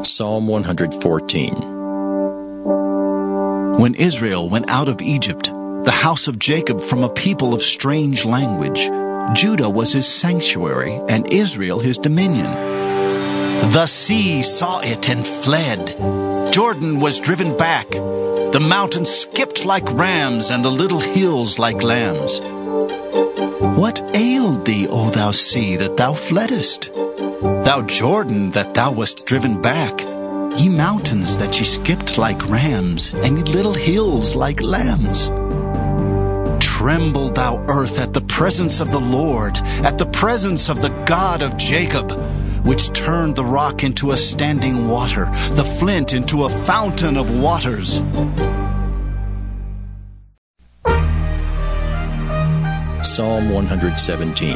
Psalm 114. When Israel went out of Egypt, the house of Jacob from a people of strange language, Judah was his sanctuary, and Israel his dominion. The sea saw it and fled. Jordan was driven back. The mountains skipped like rams, and the little hills like lambs. What ailed thee, O thou sea, that thou fleddest? Thou Jordan, that thou wast driven back? Ye mountains, that ye skipped like rams, and ye little hills like lambs. Tremble, thou earth, at the presence of the Lord, at the presence of the God of Jacob, which turned the rock into a standing water, the flint into a fountain of waters. Psalm 117.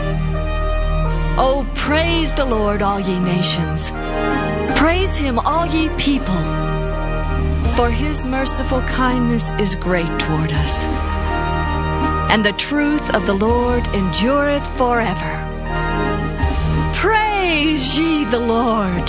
Oh, praise the Lord, all ye nations. Praise him, all ye people. For his merciful kindness is great toward us, and the truth of the Lord endureth forever. Praise ye the Lord.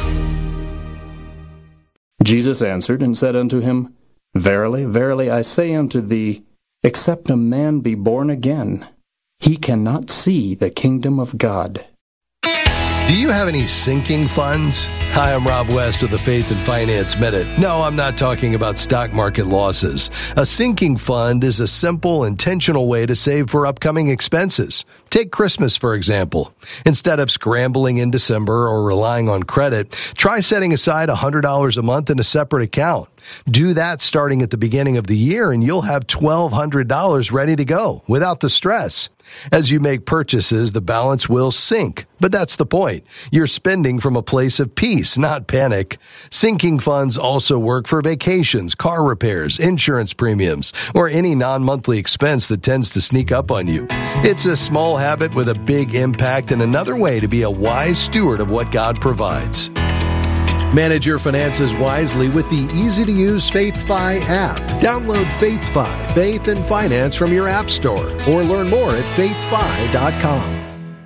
Jesus answered and said unto him, Verily, verily, I say unto thee, except a man be born again, he cannot see the kingdom of God. Do you have any sinking funds? Hi, I'm Rob West with the Faith and Finance Minute. No, I'm not talking about stock market losses. A sinking fund is a simple, intentional way to save for upcoming expenses. Take Christmas, for example. Instead of scrambling in December or relying on credit, try setting aside $100 a month in a separate account. Do that starting at the beginning of the year, and you'll have $1,200 ready to go without the stress. As you make purchases, the balance will sink. But that's the point. You're spending from a place of peace, not panic. Sinking funds also work for vacations, car repairs, insurance premiums, or any non-monthly expense that tends to sneak up on you. It's a small habit with a big impact and another way to be a wise steward of what God provides. Manage your finances wisely with the easy-to-use FaithFi app. Download FaithFi, Faith and Finance from your app store, or learn more at faithfi.com.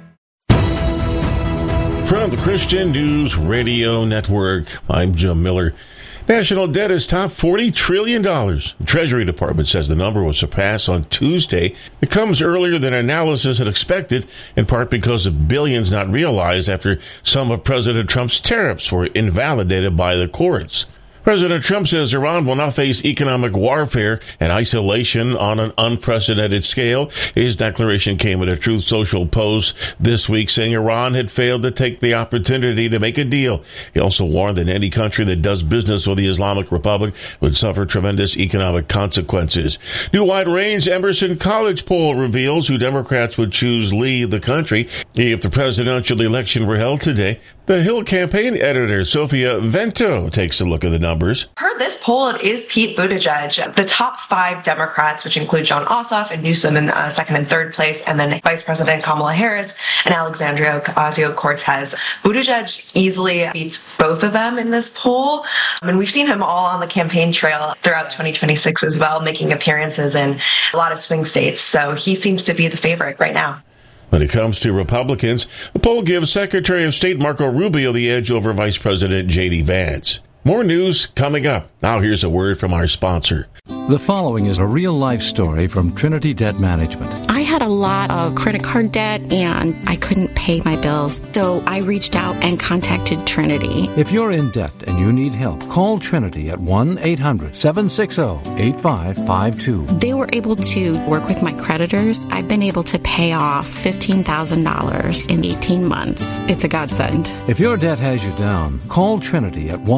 From the Christian News Radio Network, I'm Jim Miller. National debt is topped $40 trillion. The Treasury Department says the number will surpass on Tuesday. It comes earlier than analysis had expected, in part because of billions not realized after some of President Trump's tariffs were invalidated by the courts. President Trump says Iran will now face economic warfare and isolation on an unprecedented scale. His declaration came with a Truth Social post this week saying Iran had failed to take the opportunity to make a deal. He also warned that any country that does business with the Islamic Republic would suffer tremendous economic consequences. New wide-range Emerson College poll reveals who Democrats would choose lead the country if the presidential election were held today. The Hill campaign editor, Sophia Vento, takes a look at the numbers. Per this poll, it is Pete Buttigieg. The top 5 Democrats, which include Jon Ossoff and Newsom in second and third place, and then Vice President Kamala Harris and Alexandria Ocasio-Cortez. Buttigieg easily beats both of them in this poll. And we've seen him all on the campaign trail throughout 2026 as well, making appearances in a lot of swing states. So he seems to be the favorite right now. When it comes to Republicans, the poll gives Secretary of State Marco Rubio the edge over Vice President J.D. Vance. More news coming up. Now here's a word from our sponsor. The following is a real-life story from Trinity Debt Management. I had a lot of credit card debt, and I couldn't pay my bills, so I reached out and contacted Trinity. If you're in debt and you need help, call Trinity at 1-800-760-8552. They were able to work with my creditors. I've been able to pay off $15,000 in 18 months. It's a godsend. If your debt has you down, call Trinity at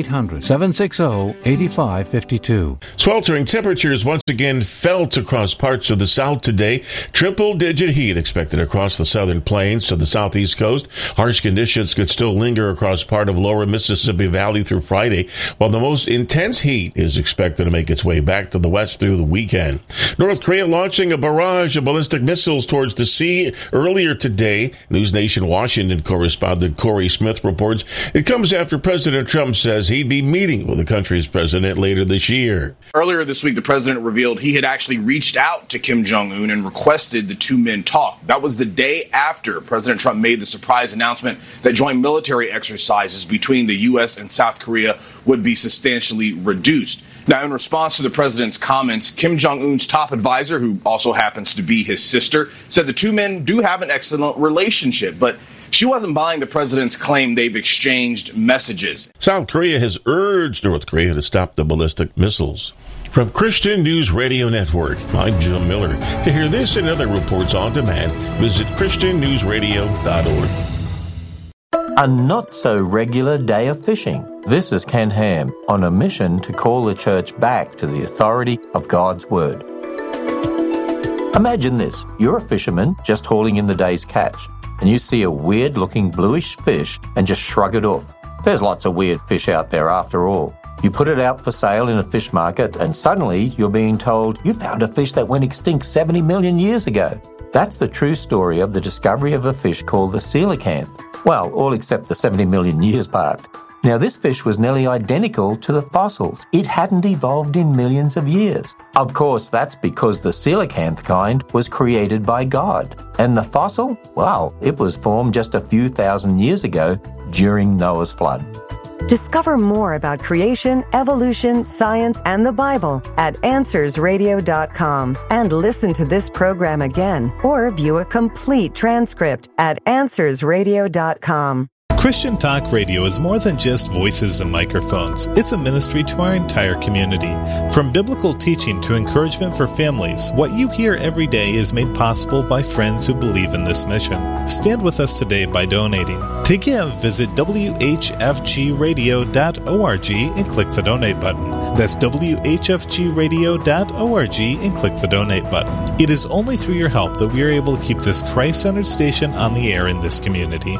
1-800-760-8552. Sweltering temperatures once again felt across parts of the South today. Triple-digit heat expected across the southern plains to the southeast coast. Harsh conditions could still linger across part of lower Mississippi Valley through Friday, while the most intense heat is expected to make its way back to the west through the weekend. North Korea launching a barrage of ballistic missiles towards the sea earlier today. News Nation Washington correspondent Corey Smith reports it comes after President Trump says he'd be meeting with the country's president later this year. Earlier this this week, the president revealed he had actually reached out to Kim Jong-un and requested the two men talk. That was the day after President Trump made the surprise announcement that joint military exercises between the U.S. and South Korea would be substantially reduced. Now, in response to the president's comments, Kim Jong-un's top advisor, who also happens to be his sister, said the two men do have an excellent relationship, but she wasn't buying the president's claim they've exchanged messages. South Korea has urged North Korea to stop the ballistic missiles. From Christian News Radio Network, I'm Jim Miller. To hear this and other reports on demand, visit ChristianNewsRadio.org. A not-so-regular day of fishing. This is Ken Ham on a mission to call the church back to the authority of God's Word. Imagine this. You're a fisherman just hauling in the day's catch, and you see a weird-looking bluish fish and just shrug it off. There's lots of weird fish out there after all. You put it out for sale in a fish market, and suddenly you're being told you found a fish that went extinct 70 million years ago. That's the true story of the discovery of a fish called the coelacanth. Well, all except the 70 million years part. Now, this fish was nearly identical to the fossils. It hadn't evolved in millions of years. Of course, that's because the coelacanth kind was created by God. And the fossil? Well, it was formed just a few thousand years ago during Noah's flood. Discover more about creation, evolution, science, and the Bible at AnswersRadio.com. And listen to this program again or view a complete transcript at AnswersRadio.com. Christian Talk Radio is more than just voices and microphones. It's a ministry to our entire community. From biblical teaching to encouragement for families, what you hear every day is made possible by friends who believe in this mission. Stand with us today by donating. To give, visit WHFGradio.org and click the donate button. That's WHFGradio.org and click the donate button. It is only through your help that we are able to keep this Christ-centered station on the air in this community.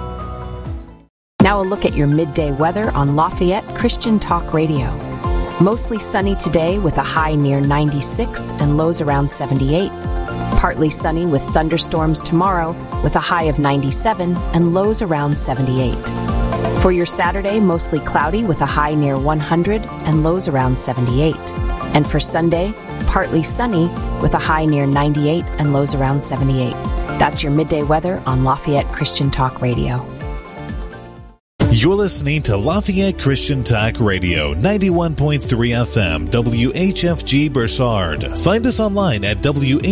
Now a look at your midday weather on Lafayette Christian Talk Radio. Mostly sunny today with a high near 96 and lows around 78. Partly sunny with thunderstorms tomorrow with a high of 97 and lows around 78. For your Saturday, mostly cloudy with a high near 100 and lows around 78. And for Sunday, partly sunny with a high near 98 and lows around 78. That's your midday weather on Lafayette Christian Talk Radio. You're listening to Lafayette Christian Talk Radio, 91.3 FM, WHFG Bursard. Find us online at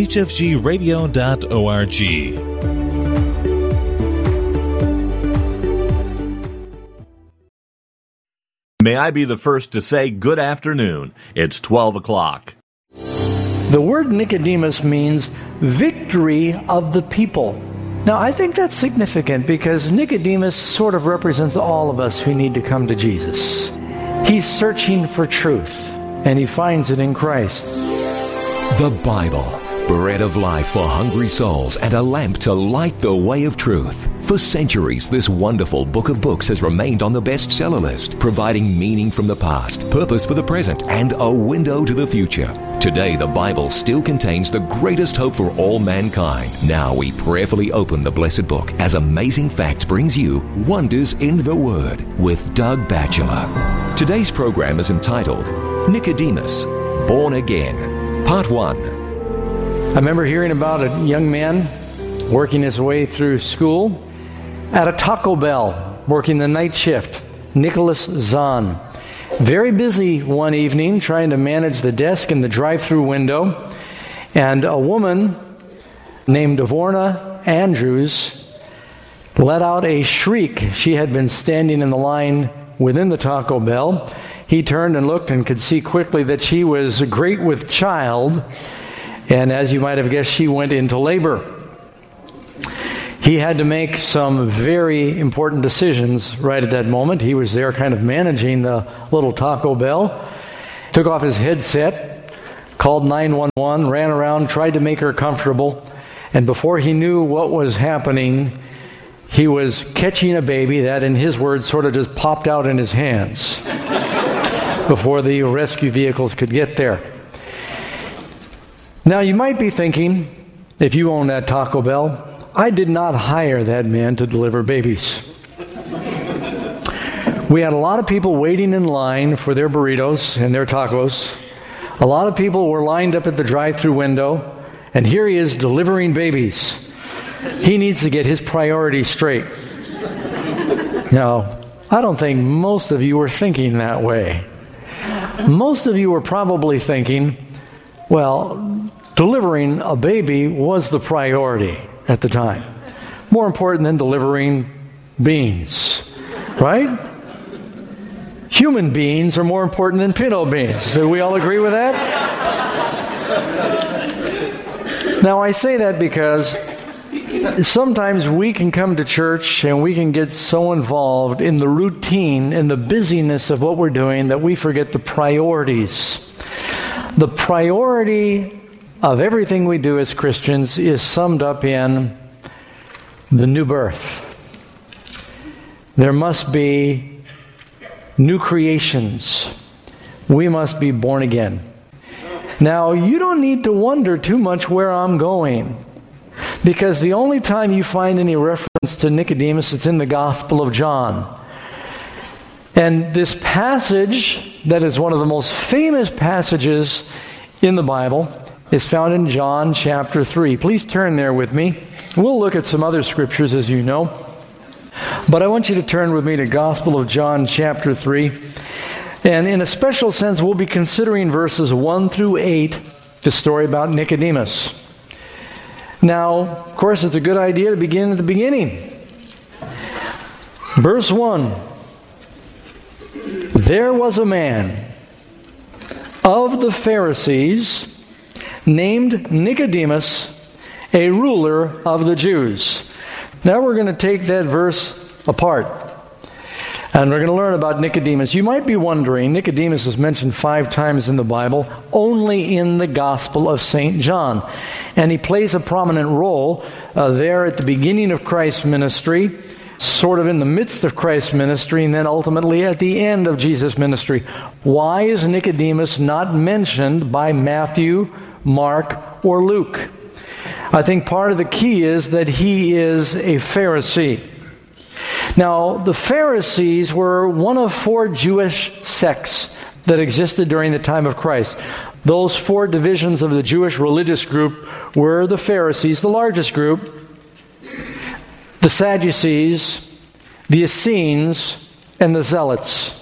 WHFGradio.org. May I be the first to say good afternoon. It's 12 o'clock. The word Nicodemus means victory of the people. Now, I think that's significant because Nicodemus sort of represents all of us who need to come to Jesus. He's searching for truth, and he finds it in Christ. The Bible, bread of life for hungry souls and a lamp to light the way of truth. For centuries, this wonderful book of books has remained on the bestseller list, providing meaning from the past, purpose for the present, and a window to the future. Today, the Bible still contains the greatest hope for all mankind. Now we prayerfully open the blessed book as Amazing Facts brings you Wonders in the Word with Doug Batchelor. Today's program is entitled Nicodemus, Born Again, Part 1. I remember hearing about a young man working his way through school at a Taco Bell, working the night shift, Nicholas Zahn. Very busy one evening trying to manage the desk in the drive-thru window, and a woman named Avorna Andrews let out a shriek. She had been standing in the line within the Taco Bell. He turned and looked and could see quickly that she was great with child, and as you might have guessed, she went into labor. He had to make some very important decisions right at that moment. He was there kind of managing the little Taco Bell. Took off his headset, called 911, ran around, tried to make her comfortable. And before he knew what was happening, he was catching a baby that, in his words, sort of just popped out in his hands before the rescue vehicles could get there. Now, you might be thinking, if you own that Taco Bell, I did not hire that man to deliver babies. We had a lot of people waiting in line for their burritos and their tacos. A lot of people were lined up at the drive-thru window, and here he is delivering babies. He needs to get his priorities straight. Now, I don't think most of you were thinking that way. Most of you were probably thinking, well, delivering a baby was the priority at the time. More important than delivering beans, right? Human beings are more important than pinto beans. Do we all agree with that? Now, I say that because sometimes we can come to church and we can get so involved in the routine and the busyness of what we're doing that we forget the priorities. The priority of everything we do as Christians is summed up in the new birth. There must be new creations. We must be born again. Now, you don't need to wonder too much where I'm going, because the only time you find any reference to Nicodemus, it's in the Gospel of John. And this passage, that is one of the most famous passages in the Bible, is found in John chapter 3. Please turn there with me. We'll look at some other scriptures, as you know. But I want you to turn with me to Gospel of John chapter 3. And in a special sense, we'll be considering verses 1 through 8, the story about Nicodemus. Now, of course, it's a good idea to begin at the beginning. Verse 1. There was a man of the Pharisees named Nicodemus, a ruler of the Jews. Now we're going to take that verse apart, and we're going to learn about Nicodemus. You might be wondering, Nicodemus is mentioned 5 times in the Bible, only in the Gospel of St. John. And he plays a prominent role there at the beginning of Christ's ministry, sort of in the midst of Christ's ministry, and then ultimately at the end of Jesus' ministry. Why is Nicodemus not mentioned by Matthew, Mark, or Luke? I think part of the key is that he is a Pharisee. Now, the Pharisees were one of 4 Jewish sects that existed during the time of Christ. Those 4 divisions of the Jewish religious group were the Pharisees, the largest group, the Sadducees, the Essenes, and the Zealots.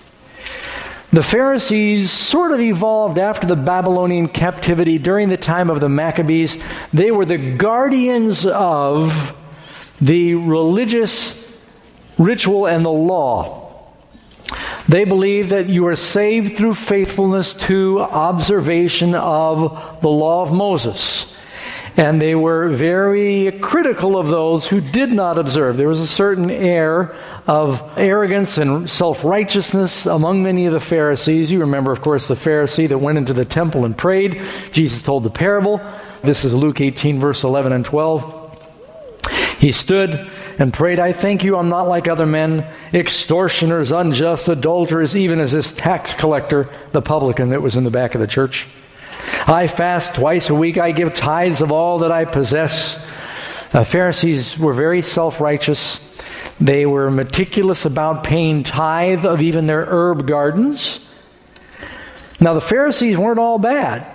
The Pharisees sort of evolved after the Babylonian captivity during the time of the Maccabees. They were the guardians of the religious ritual and the law. They believed that you are saved through faithfulness to observation of the law of Moses. And they were very critical of those who did not observe. There was a certain air of arrogance and self-righteousness among many of the Pharisees. You remember, of course, the Pharisee that went into the temple and prayed. Jesus told the parable. This is Luke 18, verse 11 and 12. He stood and prayed, I thank you, I'm not like other men, extortioners, unjust, adulterers, even as this tax collector, the publican that was in the back of the church. I fast twice a week. I give tithes of all that I possess. Pharisees were very self-righteous. They were meticulous about paying tithe of even their herb gardens. Now, the Pharisees weren't all bad.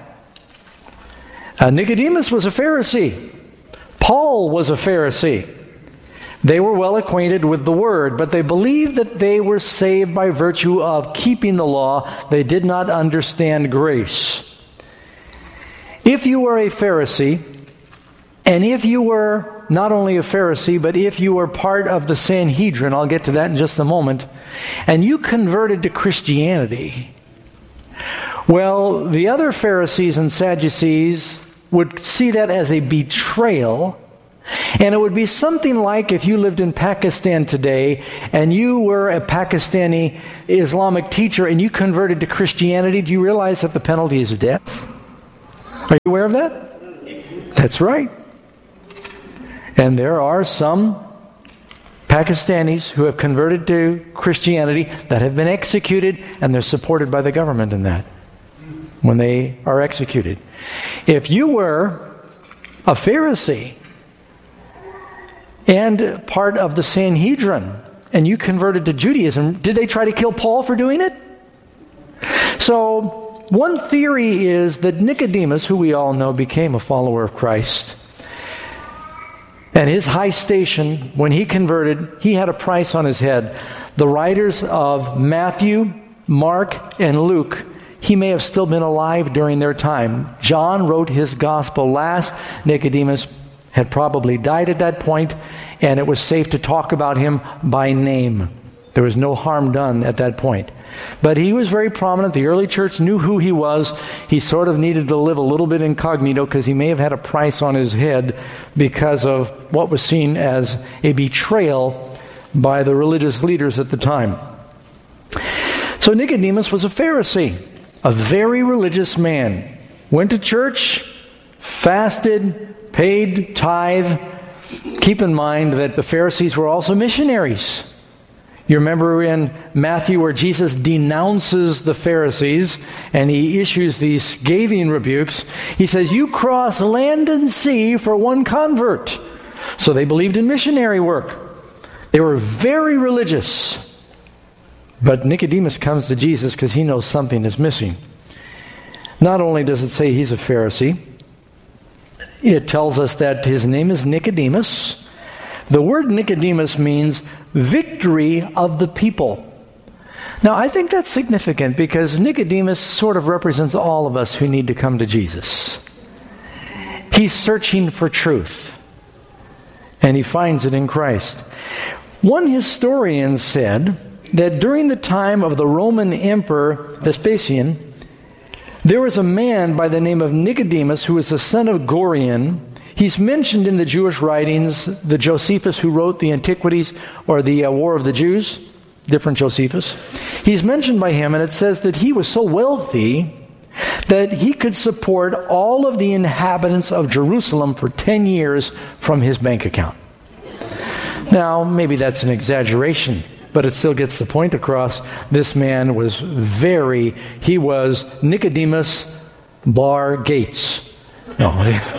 Nicodemus was a Pharisee. Paul was a Pharisee. They were well acquainted with the Word, but they believed that they were saved by virtue of keeping the law. They did not understand grace. If you were a Pharisee, and if you were not only a Pharisee, but if you were part of the Sanhedrin, I'll get to that in just a moment, and you converted to Christianity, well, the other Pharisees and Sadducees would see that as a betrayal. And it would be something like if you lived in Pakistan today and you were a Pakistani Islamic teacher and you converted to Christianity. Do you realize that the penalty is death? Are you aware of that? That's right. And there are some Pakistanis who have converted to Christianity that have been executed, and they're supported by the government in that when they are executed. If you were a Pharisee and part of the Sanhedrin and you converted to Judaism, did they try to kill Paul for doing it? So one theory is that Nicodemus, who we all know became a follower of Christ, and his high station, when he converted, he had a price on his head. The writers of Matthew, Mark, and Luke, he may have still been alive during their time. John wrote his gospel last. Nicodemus had probably died at that point, and it was safe to talk about him by name. There was no harm done at that point. But he was very prominent. The early church knew who he was. He sort of needed to live a little bit incognito because he may have had a price on his head because of what was seen as a betrayal by the religious leaders at the time. So Nicodemus was a Pharisee, a very religious man. Went to church, fasted, paid tithe. Keep in mind that the Pharisees were also missionaries. You remember in Matthew where Jesus denounces the Pharisees and he issues these scathing rebukes. He says, "You cross land and sea for one convert." So they believed in missionary work. They were very religious. But Nicodemus comes to Jesus because he knows something is missing. Not only does it say he's a Pharisee, it tells us that his name is Nicodemus. The word Nicodemus means victory of the people. Now, I think that's significant because Nicodemus sort of represents all of us who need to come to Jesus. He's searching for truth, and he finds it in Christ. One historian said that during the time of the Roman Emperor Vespasian, there was a man by the name of Nicodemus who was the son of Gorion. He's mentioned in the Jewish writings, the Josephus who wrote the Antiquities or the War of the Jews, different Josephus. He's mentioned by him, and it says that he was so wealthy that he could support all of the inhabitants of Jerusalem for 10 years from his bank account. Now, maybe that's an exaggeration, but it still gets the point across. This man was he was Nicodemus Bar Gates. No,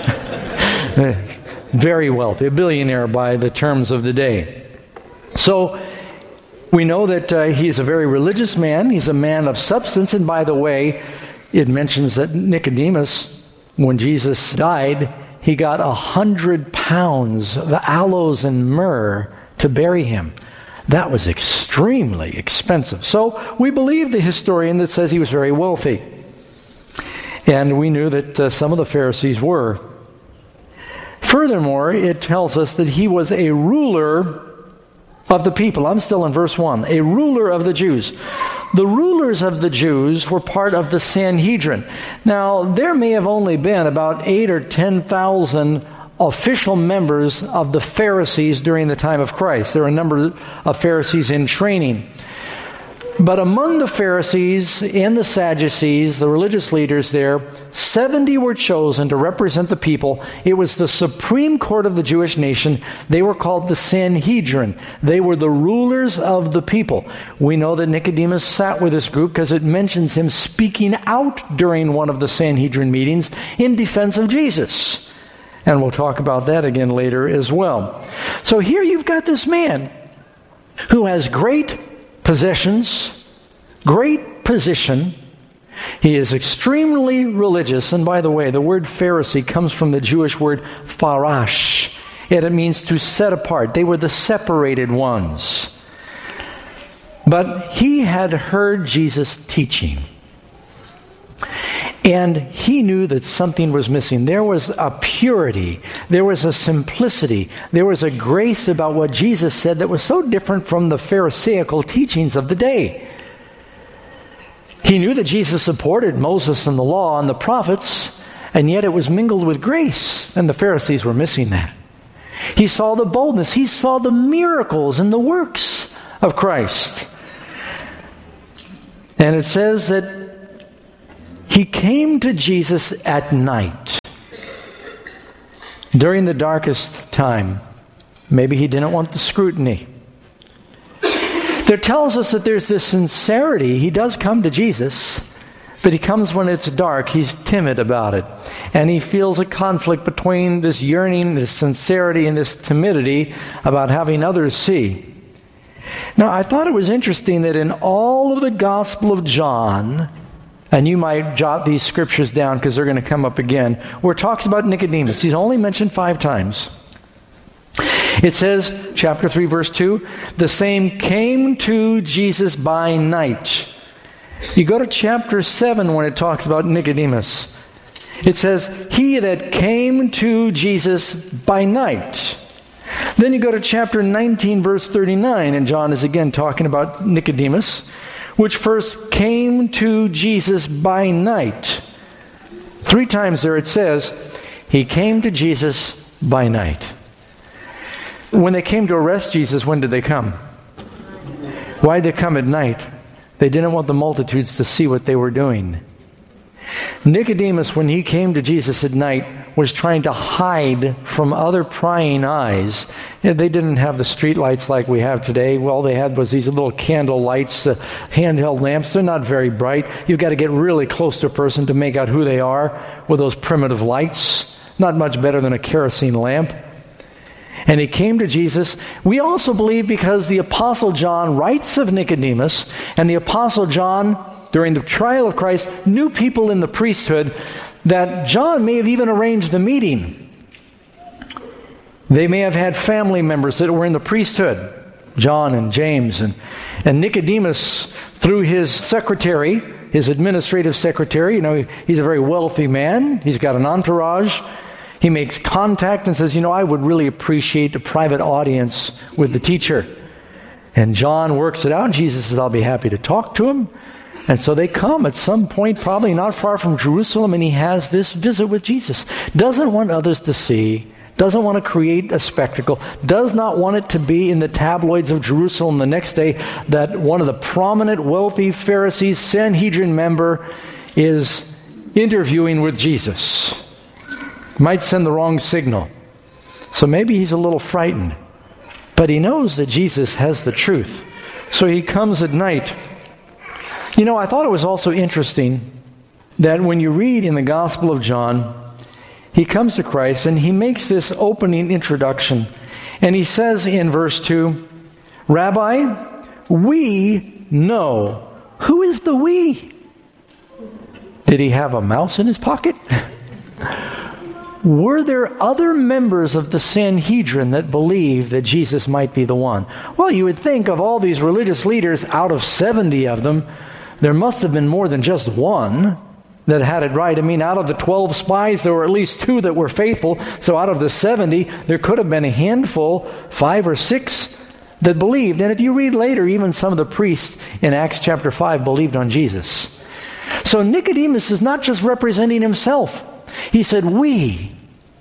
very wealthy, a billionaire by the terms of the day. So we know that he is a very religious man. He's a man of substance. And by the way, it mentions that Nicodemus, when Jesus died, he got 100 pounds of aloes and myrrh to bury him. That was extremely expensive. So we believe the historian that says he was very wealthy. And we knew that some of the Pharisees were. Furthermore, it tells us that he was a ruler of the people. I'm still in verse 1. A ruler of the Jews. The rulers of the Jews were part of the Sanhedrin. Now, there may have only been about 8,000 or 10,000 official members of the Pharisees during the time of Christ. There were a number of Pharisees in training. But among the Pharisees and the Sadducees, the religious leaders there, 70 were chosen to represent the people. It was the supreme court of the Jewish nation. They were called the Sanhedrin. They were the rulers of the people. We know that Nicodemus sat with this group because it mentions him speaking out during one of the Sanhedrin meetings in defense of Jesus. And we'll talk about that again later as well. So here you've got this man who has great possessions, great position. He is extremely religious. And by the way, the word Pharisee comes from the Jewish word farash. And it means to set apart. They were the separated ones. But he had heard Jesus teaching. And he knew that something was missing. There was a purity. There was a simplicity. There was a grace about what Jesus said that was so different from the Pharisaical teachings of the day. He knew that Jesus supported Moses and the law and the prophets, and yet it was mingled with grace, and the Pharisees were missing that. He saw the boldness. He saw the miracles and the works of Christ. And it says that he came to Jesus at night, during the darkest time. Maybe he didn't want the scrutiny. There tells us that there's this sincerity. He does come to Jesus, but he comes when it's dark. He's timid about it. And he feels a conflict between this yearning, this sincerity, and this timidity about having others see. Now, I thought it was interesting that in all of the Gospel of John, And you might jot these scriptures down because they're going to come up again, where it talks about Nicodemus. He's only mentioned 5 times. It says, chapter 3, verse 2, the same came to Jesus by night. You go to chapter 7 when it talks about Nicodemus. It says, he that came to Jesus by night. Then you go to chapter 19, verse 39, and John is again talking about Nicodemus, which first came to Jesus by night. 3 times there it says, he came to Jesus by night. When they came to arrest Jesus, when did they come? Why did they come at night? They didn't want the multitudes to see what they were doing. Nicodemus, when he came to Jesus at night, was trying to hide from other prying eyes. They didn't have the street lights like we have today. All they had was these little candle lights, handheld lamps. They're not very bright. You've got to get really close to a person to make out who they are with those primitive lights. Not much better than a kerosene lamp. And he came to Jesus. We also believe because the Apostle John writes of Nicodemus, and the Apostle John, during the trial of Christ, knew people in the priesthood, that John may have even arranged the meeting. They may have had family members that were in the priesthood, John and James, and Nicodemus, through his secretary, his administrative secretary, he's a very wealthy man, he's got an entourage. He makes contact and says, I would really appreciate a private audience with the teacher. And John works it out, and Jesus says, I'll be happy to talk to him. And so they come at some point, probably not far from Jerusalem, and he has this visit with Jesus. Doesn't want others to see, doesn't want to create a spectacle, does not want it to be in the tabloids of Jerusalem the next day that one of the prominent, wealthy Pharisees, Sanhedrin member, is interviewing with Jesus. Might send the wrong signal. So maybe he's a little frightened. But he knows that Jesus has the truth. So he comes at night. I thought it was also interesting that when you read in the Gospel of John, he comes to Christ and he makes this opening introduction. And he says in verse 2, Rabbi, we know. Who is the we? Did he have a mouse in his pocket? Were there other members of the Sanhedrin that believed that Jesus might be the one? Well, you would think of all these religious leaders, out of 70 of them, there must have been more than just one that had it right. Out of the 12 spies, there were at least 2 that were faithful. So out of the 70, there could have been a handful, 5 or 6, that believed. And if you read later, even some of the priests in Acts chapter 5 believed on Jesus. So Nicodemus is not just representing himself. He said, we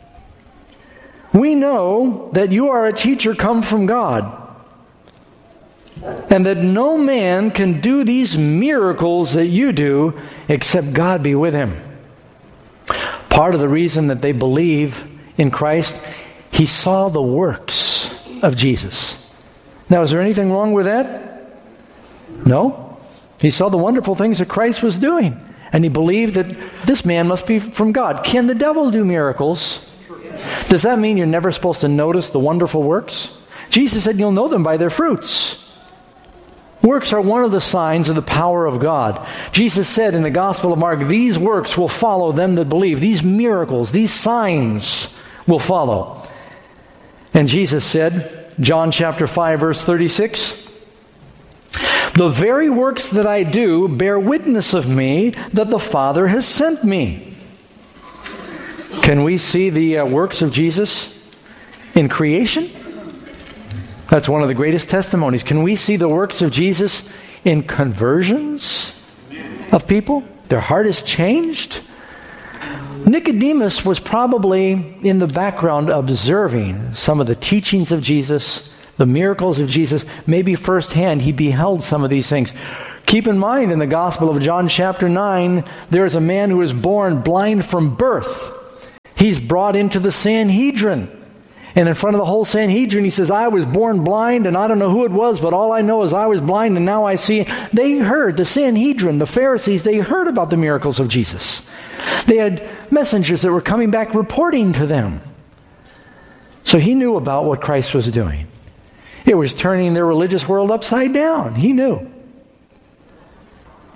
know that you are a teacher come from God, and that no man can do these miracles that you do except God be with him. Part of the reason that they believe in Christ, he saw the works of Jesus. Now, is there anything wrong with that? No. He saw the wonderful things that Christ was doing. And he believed that this man must be from God. Can the devil do miracles? Does that mean you're never supposed to notice the wonderful works? Jesus said you'll know them by their fruits. Works are one of the signs of the power of God. Jesus said in the Gospel of Mark, these works will follow them that believe. These miracles, these signs will follow. And Jesus said, John chapter 5, verse 36, the very works that I do bear witness of me that the Father has sent me. Can we see the works of Jesus in creation? That's one of the greatest testimonies. Can we see the works of Jesus in conversions of people? Their heart is changed. Nicodemus was probably in the background observing some of the teachings of Jesus, the miracles of Jesus. Maybe firsthand he beheld some of these things. Keep in mind, in the Gospel of John chapter 9, there is a man who is born blind from birth. He's brought into the Sanhedrin. And in front of the whole Sanhedrin, he says, I was born blind, and I don't know who it was, but all I know is I was blind, and now I see. They heard, the Sanhedrin, the Pharisees, they heard about the miracles of Jesus. They had messengers that were coming back reporting to them. So he knew about what Christ was doing. It was turning their religious world upside down. He knew.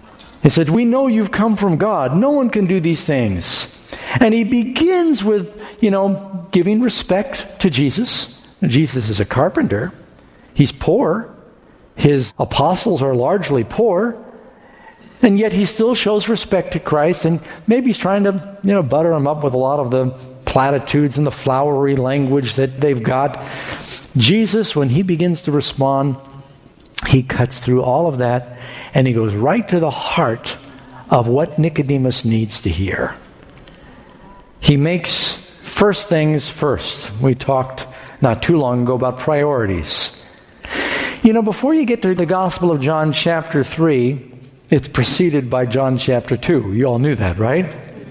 He said, we know you've come from God. No one can do these things. And he begins with, giving respect to Jesus. Jesus is a carpenter. He's poor. His apostles are largely poor. And yet he still shows respect to Christ. And maybe he's trying to, butter him up with a lot of the platitudes and the flowery language that they've got. Jesus, when he begins to respond, he cuts through all of that, and he goes right to the heart of what Nicodemus needs to hear. He makes first things first. We talked not too long ago about priorities. Before you get to the Gospel of John chapter 3, it's preceded by John chapter 2. You all knew that, right?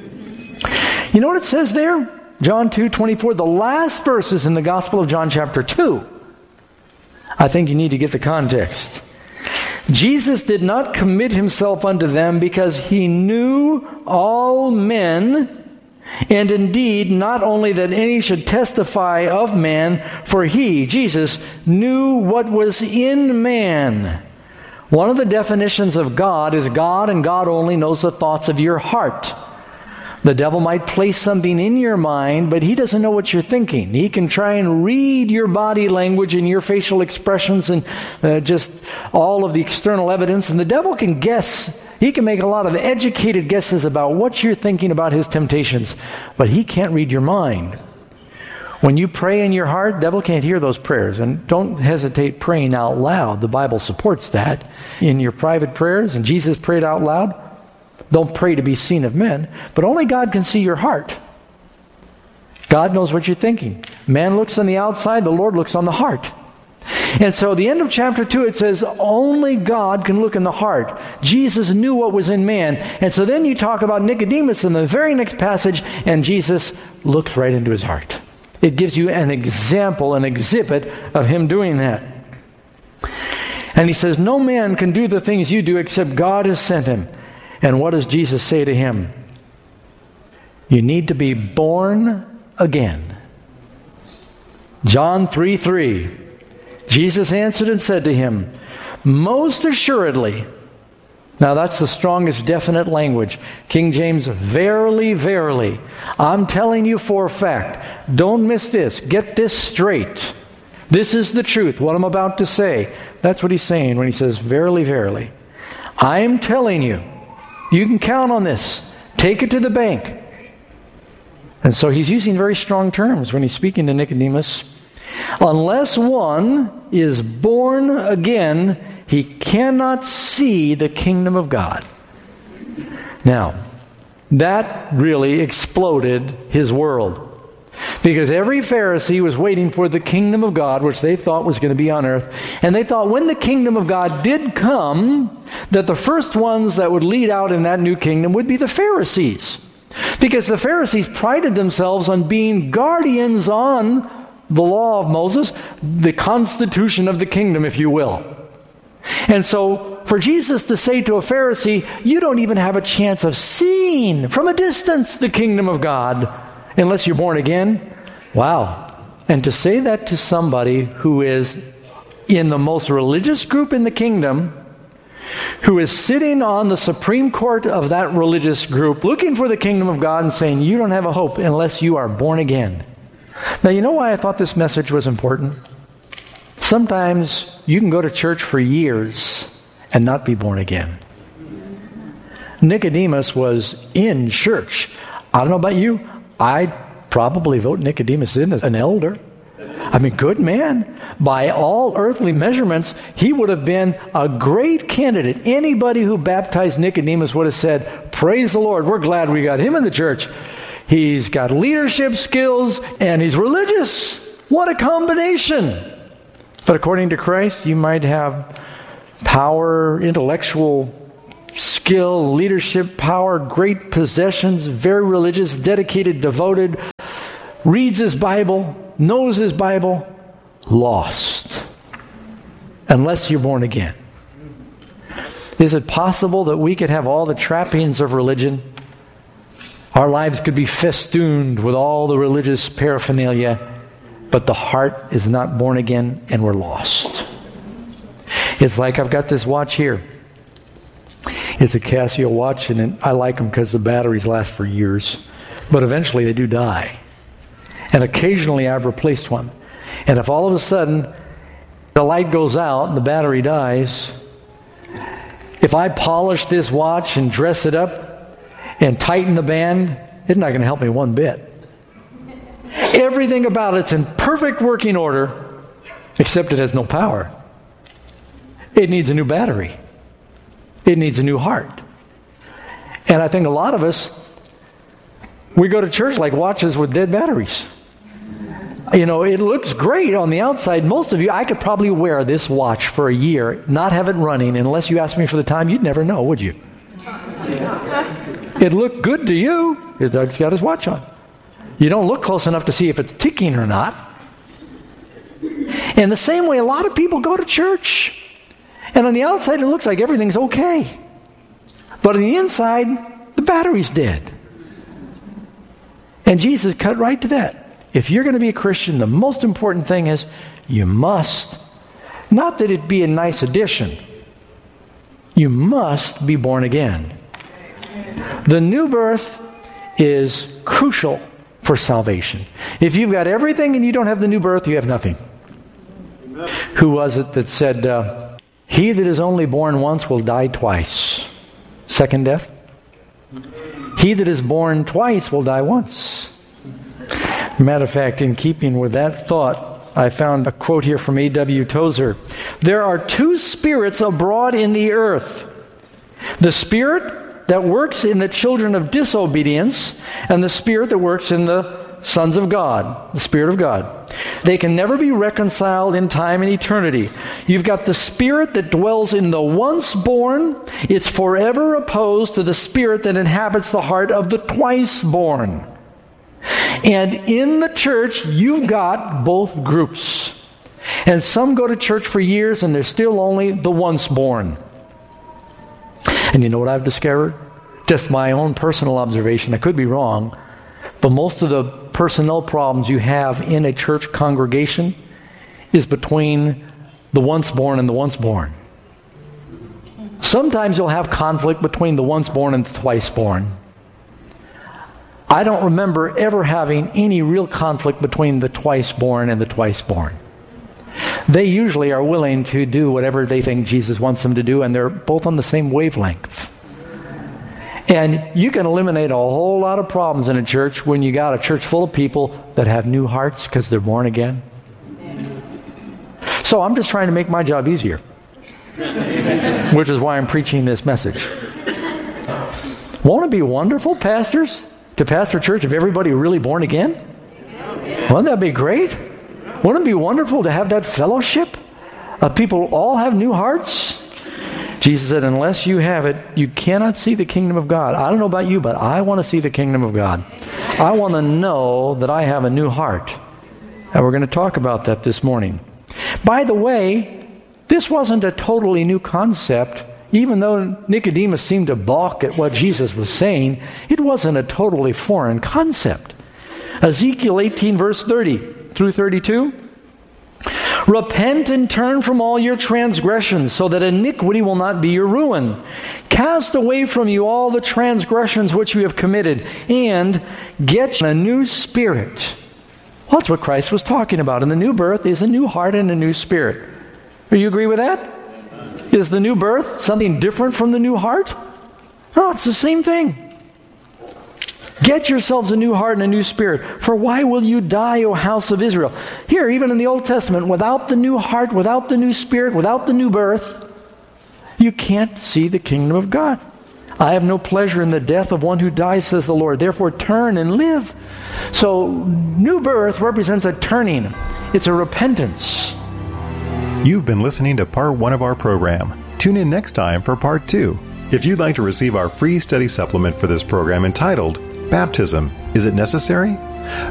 You know what it says there? John 2:24, the last verses in the Gospel of John chapter 2. I think you need to get the context. Jesus did not commit himself unto them because he knew all men, and indeed not only that any should testify of man, for he, Jesus, knew what was in man. One of the definitions of God is God and God only knows the thoughts of your heart. The devil might place something in your mind, but he doesn't know what you're thinking. He can try and read your body language and your facial expressions and just all of the external evidence. And the devil can guess. He can make a lot of educated guesses about what you're thinking about his temptations, but he can't read your mind. When you pray in your heart, the devil can't hear those prayers. And don't hesitate praying out loud. The Bible supports that. In your private prayers, and Jesus prayed out loud, don't pray to be seen of men, but only God can see your heart. God knows what you're thinking. Man looks on the outside, the Lord looks on the heart. And so the end of chapter 2, it says, only God can look in the heart. Jesus knew what was in man. And so then you talk about Nicodemus in the very next passage, and Jesus looks right into his heart. It gives you an example, an exhibit of him doing that. And he says, no man can do the things you do except God has sent him. And what does Jesus say to him? You need to be born again. John 3:3. Jesus answered and said to him, most assuredly. Now that's the strongest definite language. King James, verily, verily. I'm telling you for a fact. Don't miss this. Get this straight. This is the truth, what I'm about to say. That's what he's saying when he says, verily, verily. I am telling you. You can count on this. Take it to the bank. And so he's using very strong terms when he's speaking to Nicodemus. Unless one is born again, he cannot see the kingdom of God. Now, that really exploded his world. Because every Pharisee was waiting for the kingdom of God, which they thought was going to be on earth. And they thought when the kingdom of God did come, that the first ones that would lead out in that new kingdom would be the Pharisees. Because the Pharisees prided themselves on being guardians on the law of Moses, the constitution of the kingdom, if you will. And so for Jesus to say to a Pharisee, you don't even have a chance of seeing from a distance the kingdom of God unless you're born again. Wow. And to say that to somebody who is in the most religious group in the kingdom, who is sitting on the Supreme Court of that religious group, looking for the kingdom of God and saying, you don't have a hope unless you are born again. Now, you know why I thought this message was important? Sometimes you can go to church for years and not be born again. Nicodemus was in church. I don't know about you. I'd probably vote Nicodemus in as an elder. I mean, good man. By all earthly measurements, he would have been a great candidate. Anybody who baptized Nicodemus would have said, praise the Lord, we're glad we got him in the church. He's got leadership skills and he's religious. What a combination. But according to Christ, you might have power, intellectual skill, leadership power, great possessions, very religious, dedicated, devoted, reads his Bible, knows his Bible, lost. Unless you're born again. Is it possible that we could have all the trappings of religion? Our lives could be festooned with all the religious paraphernalia, but the heart is not born again and we're lost. It's like I've got this watch here. It's a Casio watch, and I like them because the batteries last for years. But eventually they do die. And occasionally I've replaced one. And if all of a sudden the light goes out and the battery dies, if I polish this watch and dress it up and tighten the band, it's not going to help me one bit. Everything about it's in perfect working order, except it has no power. It needs a new battery. It needs a new heart. And I think a lot of us, we go to church like watches with dead batteries. You know, it looks great on the outside. Most of you, I could probably wear this watch for a year, not have it running, unless you asked me for the time, you'd never know, would you? It looked good to you. Doug's got his watch on. You don't look close enough to see if it's ticking or not. And the same way, a lot of people go to church, and on the outside it looks like everything's okay. But on the inside, the battery's dead. And Jesus cut right to that. If you're going to be a Christian, the most important thing is you must, not that it be a nice addition, you must be born again. The new birth is crucial for salvation. If you've got everything and you don't have the new birth, you have nothing. Who was it that said, he that is only born once will die twice? Second death? He that is born twice will die once. Matter of fact, in keeping with that thought, I found a quote here from A.W. Tozer. There are two spirits abroad in the earth. The spirit that works in the children of disobedience and the spirit that works in the sons of God, the Spirit of God. They can never be reconciled in time and eternity. You've got the spirit that dwells in the once born. It's forever opposed to the spirit that inhabits the heart of the twice born. And in the church, you've got both groups. And some go to church for years and they're still only the once born. And you know what I've discovered? Just my own personal observation. I could be wrong. But most of the personnel problems you have in a church congregation is between the once born and the once born. Sometimes you'll have conflict between the once born and the twice born. I don't remember ever having any real conflict between the twice born and the twice born. They usually are willing to do whatever they think Jesus wants them to do, and they're both on the same wavelength. And you can eliminate a whole lot of problems in a church when you got a church full of people that have new hearts because they're born again. So I'm just trying to make my job easier, which is why I'm preaching this message. Won't it be wonderful, pastors, to pastor a church if everybody really born again? Wouldn't that be great? Wouldn't it be wonderful to have that fellowship of people all have new hearts? Jesus said, unless you have it, you cannot see the kingdom of God. I don't know about you, but I want to see the kingdom of God. I want to know that I have a new heart. And we're going to talk about that this morning. By the way, this wasn't a totally new concept. Even though Nicodemus seemed to balk at what Jesus was saying, it wasn't a totally foreign concept. Ezekiel 18, verse 30 through 32. Repent and turn from all your transgressions, so that iniquity will not be your ruin. Cast away from you all the transgressions which you have committed, and get a new spirit. Well, that's what Christ was talking about. And the new birth is a new heart and a new spirit. Do you agree with that? Is the new birth something different from the new heart? No, it's the same thing. Get yourselves a new heart and a new spirit. For why will you die, O house of Israel? Here, even in the Old Testament, without the new heart, without the new spirit, without the new birth, you can't see the kingdom of God. I have no pleasure in the death of one who dies, says the Lord. Therefore, turn and live. So, new birth represents a turning. It's a repentance. You've been listening to part 1 of our program. Tune in next time for part 2. If you'd like to receive our free study supplement for this program entitled Baptism, Is It Necessary?